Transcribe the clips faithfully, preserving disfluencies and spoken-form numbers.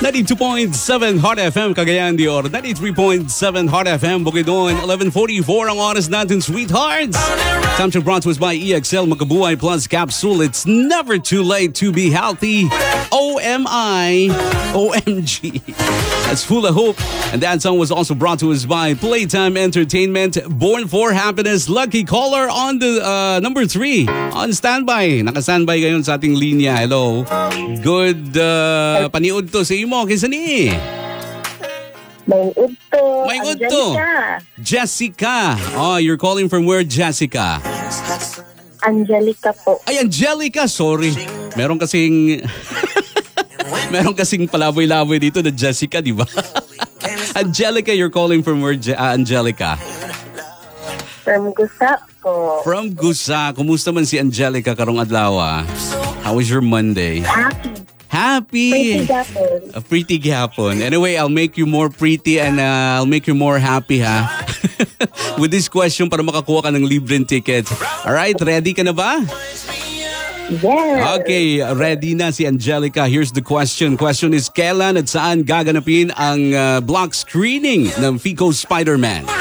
ninety-two point seven Hot F M Cagayan de Oro, ninety-three point seven Hot F M Bukidnon, eleven forty-four ang oras natin, sweethearts. Time to brought to us by E X L Makabuhay Plus Capsule. It's never too late to be healthy. O M I, O M G. That's Hula Hoop. And that song was also brought to us by Playtime Entertainment, Born for Happiness. Lucky caller on the uh, number three. On standby. Naka-standby ngayon sa ating linya. Hello. Good uh, paniud to sa imo. Kinsa ni? May udto. May udto. Jessica. Oh, you're calling from where, Jessica? Angelica po. Ay, Angelica. Sorry. Meron kasing... Meron kasing palaboy-laboy dito na Jessica, di ba? Angelica, you're calling from where, Je- uh, Angelica? From Gusa po. From Gusa. Kumusta man si Angelica karong adlaw? How was your Monday? Happy. Happy. Pretty gapon. A pretty gapon. Anyway, I'll make you more pretty and uh, I'll make you more happy, ha? With this question para makakuha ka ng libreng ticket. Alright, ready ka na ba? Yes. Okay, ready na si Angelica. Here's the question. Question is, kailan at saan gaganapin ang uh, block screening ng Fico Spider-Man?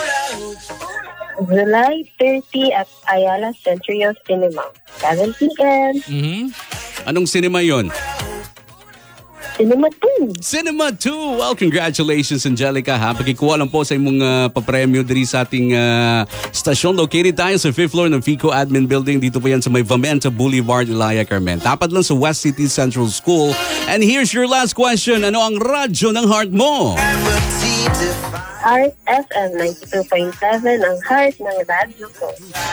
July thirtieth at Ayala Central Cinema. seven p.m. Mm-hmm. Anong cinema yon? Cinema two. Cinema two. Well, congratulations, Angelica, ha? Pagkikuha lang po sa imong uh, papremyo diri sa ating uh, stasyon. Located tayo sa fifth floor ng Fico Admin Building. Dito po yan sa may Vamenta Boulevard, Ilaya, Carmen. Tapat lang sa West City Central School. And here's your last question. Ano ang radyo ng heart mo? Heart F M ninety-two point seven ang heart ng radyo ko.